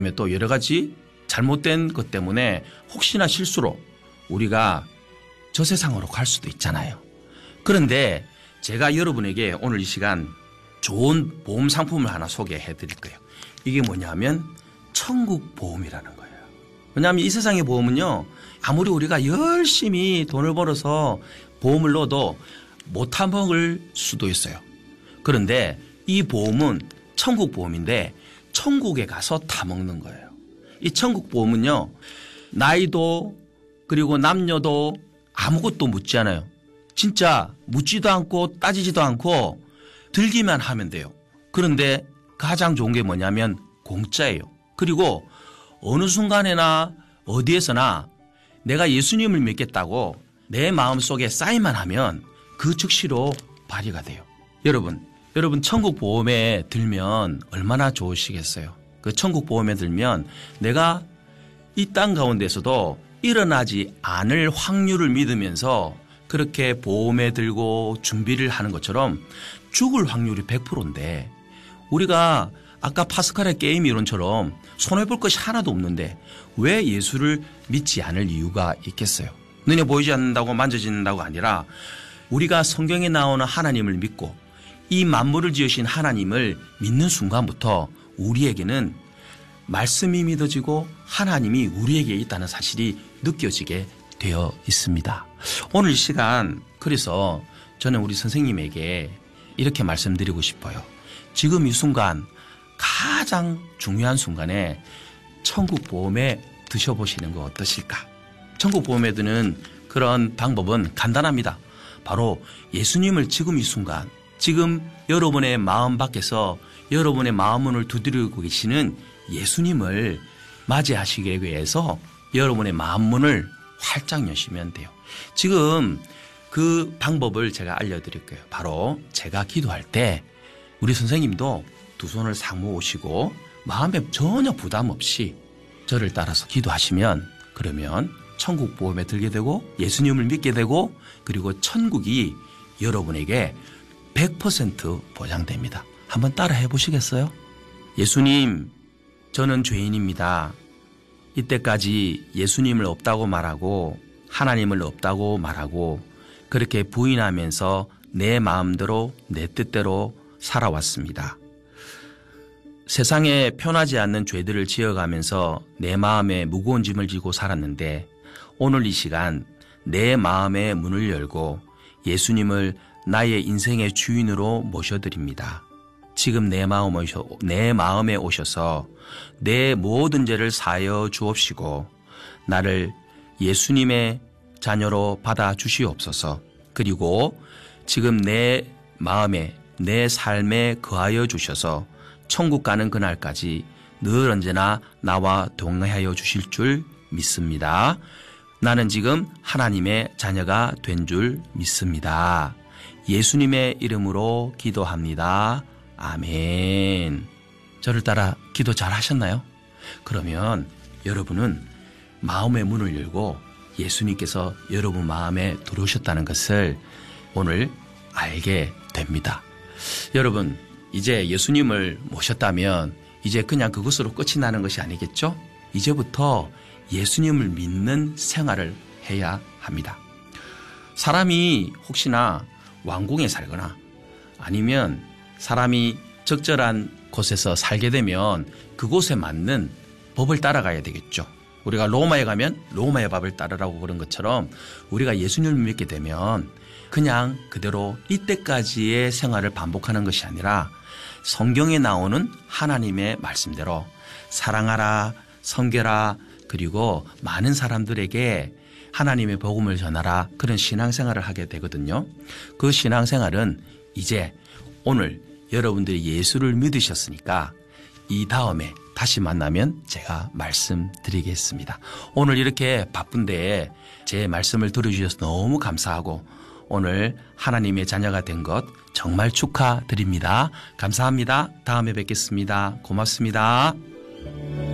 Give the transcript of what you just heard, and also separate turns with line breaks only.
또 여러 가지 잘못된 것 때문에 혹시나 실수로 우리가 저 세상으로 갈 수도 있잖아요. 그런데 제가 여러분에게 오늘 이 시간 좋은 보험 상품을 하나 소개해 드릴 거예요. 이게 뭐냐면 천국 보험이라는 거예요. 왜냐하면 이 세상의 보험은요, 아무리 우리가 열심히 돈을 벌어서 보험을 넣어도 못 타먹을 수도 있어요. 그런데 이 보험은 천국 보험인데 천국에 가서 타먹는 거예요. 이 천국 보험은요, 나이도 그리고 남녀도 아무것도 묻지 않아요. 진짜 묻지도 않고 따지지도 않고 들기만 하면 돼요. 그런데 가장 좋은 게 뭐냐면 공짜예요. 그리고 어느 순간에나 어디에서나 내가 예수님을 믿겠다고 내 마음속에 사인만 하면 그 즉시로 발휘가 돼요. 여러분 천국 보험에 들면 얼마나 좋으시겠어요. 그 천국 보험에 들면 내가 이 땅 가운데서도 일어나지 않을 확률을 믿으면서 그렇게 보험에 들고 준비를 하는 것처럼 죽을 확률이 100%인데 우리가 아까 파스칼의 게임 이론처럼 손해볼 것이 하나도 없는데 왜 예수를 믿지 않을 이유가 있겠어요? 눈에 보이지 않는다고 만져진다고 아니라 우리가 성경에 나오는 하나님을 믿고 이 만물을 지으신 하나님을 믿는 순간부터 우리에게는 말씀이 믿어지고 하나님이 우리에게 있다는 사실이 느껴지게 되어 있습니다. 오늘 이 시간 그래서 저는 우리 선생님에게 이렇게 말씀드리고 싶어요. 지금 이 순간 가장 중요한 순간에 천국 보험에 드셔보시는 거 어떠실까? 천국 보험에 드는 그런 방법은 간단합니다. 바로 예수님을 지금 이 순간, 지금 여러분의 마음 밖에서 여러분의 마음문을 두드리고 계시는 예수님을 맞이하시기 위해서 여러분의 마음문을 활짝 여시면 돼요. 지금 그 방법을 제가 알려드릴 거예요. 바로 제가 기도할 때 우리 선생님도 두 손을 싹 모으시고 마음에 전혀 부담 없이 저를 따라서 기도하시면 그러면 천국 보험에 들게 되고 예수님을 믿게 되고 그리고 천국이 여러분에게 100% 보장됩니다. 한번 따라 해보시겠어요? 예수님, 저는 죄인입니다. 이때까지 예수님을 없다고 말하고 하나님을 없다고 말하고 그렇게 부인하면서 내 마음대로 내 뜻대로 살아왔습니다. 세상에 편하지 않는 죄들을 지어가면서 내 마음에 무거운 짐을 지고 살았는데 오늘 이 시간 내 마음의 문을 열고 예수님을 나의 인생의 주인으로 모셔드립니다. 지금 내 마음에 오셔서 내 모든 죄를 사하여 주옵시고 나를 예수님의 자녀로 받아 주시옵소서. 그리고 지금 내 마음에 내 삶에 거하여 주셔서 천국 가는 그날까지 늘 언제나 나와 동행하여 주실 줄 믿습니다. 나는 지금 하나님의 자녀가 된 줄 믿습니다. 예수님의 이름으로 기도합니다. 아멘. 저를 따라 기도 잘 하셨나요? 그러면 여러분은 마음의 문을 열고 예수님께서 여러분 마음에 들어오셨다는 것을 오늘 알게 됩니다. 여러분, 이제 예수님을 모셨다면 이제 그냥 그것으로 끝이 나는 것이 아니겠죠? 이제부터 예수님을 믿는 생활을 해야 합니다. 사람이 혹시나 왕궁에 살거나 아니면 사람이 적절한 곳에서 살게 되면 그곳에 맞는 법을 따라가야 되겠죠. 우리가 로마에 가면 로마의 법을 따르라고 그런 것처럼 우리가 예수님을 믿게 되면 그냥 그대로 이때까지의 생활을 반복하는 것이 아니라 성경에 나오는 하나님의 말씀대로 사랑하라, 섬겨라, 그리고 많은 사람들에게 하나님의 복음을 전하라, 그런 신앙생활을 하게 되거든요. 그 신앙생활은 이제 오늘 여러분들이 예수를 믿으셨으니까 이 다음에 다시 만나면 제가 말씀드리겠습니다. 오늘 이렇게 바쁜데 제 말씀을 들어주셔서 너무 감사하고 오늘 하나님의 자녀가 된 것 정말 축하드립니다. 감사합니다. 다음에 뵙겠습니다. 고맙습니다.